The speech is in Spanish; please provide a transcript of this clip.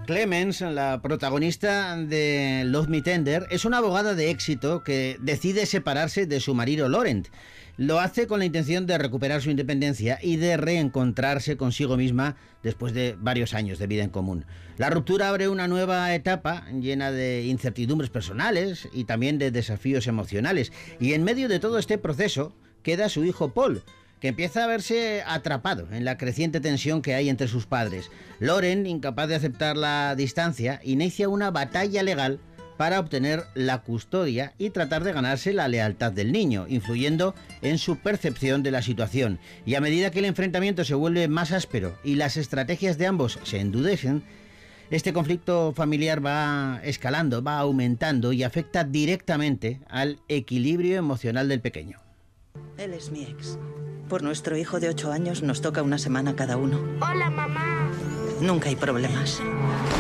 Clemens, la protagonista de Love Me Tender, es una abogada de éxito que decide separarse de su marido Laurent. Lo hace con la intención de recuperar su independencia y de reencontrarse consigo misma después de varios años de vida en común. La ruptura abre una nueva etapa llena de incertidumbres personales y también de desafíos emocionales. Y en medio de todo este proceso queda su hijo Paul, que empieza a verse atrapado en la creciente tensión que hay entre sus padres. Laurent, incapaz de aceptar la distancia, inicia una batalla legal para obtener la custodia y tratar de ganarse la lealtad del niño, influyendo en su percepción de la situación. Y a medida que el enfrentamiento se vuelve más áspero y las estrategias de ambos se endurecen, este conflicto familiar va escalando, va aumentando y afecta directamente al equilibrio emocional del pequeño. Él es mi ex. Por nuestro hijo de 8 años nos toca una semana cada uno. Hola, mamá. Nunca hay problemas.